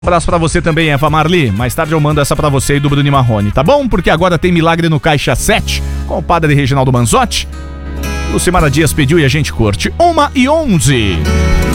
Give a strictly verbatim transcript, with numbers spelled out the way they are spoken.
Abraço pra você também, Eva Marli. Mais tarde eu mando essa pra você aí do Bruno Marrone, tá bom? Porque agora tem Milagre no Caixa sete com o padre Reginaldo Manzotti. Lucimara Dias pediu e a gente curte. Uma e onze.